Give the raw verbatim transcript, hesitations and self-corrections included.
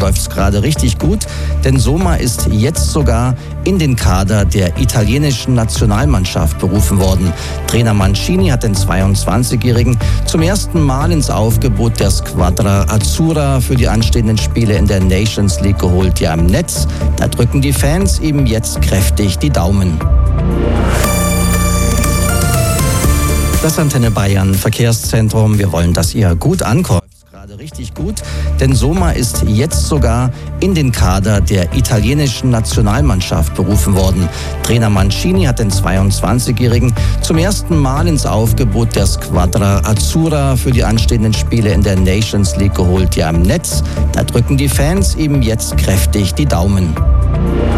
läuft's gerade richtig gut, denn Soma ist jetzt sogar in den Kader der italienischen Nationalmannschaft berufen worden. Trainer Mancini hat den zweiundzwanzigjährigen zum ersten Mal ins Aufgebot der Squadra Azzurra für die anstehenden Spiele in der Nations League geholt. Ja, im Netz, da drücken die Fans ihm jetzt kräftig die Daumen. Das Antenne Bayern Verkehrszentrum. Wir wollen, dass ihr gut ankommt. Gerade richtig gut, denn Soma ist jetzt sogar in den Kader der italienischen Nationalmannschaft berufen worden. Trainer Mancini hat den zweiundzwanzigjährigen zum ersten Mal ins Aufgebot der Squadra Azzurra für die anstehenden Spiele in der Nations League geholt. Ja, im Netz, da drücken die Fans ihm jetzt kräftig die Daumen.